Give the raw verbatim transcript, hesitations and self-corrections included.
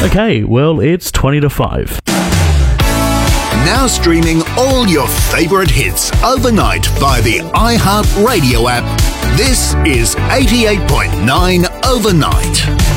Okay, well, it's twenty to five. Now streaming all your favorite hits overnight via the iHeartRadio app. This is eighty-eight point nine Overnight.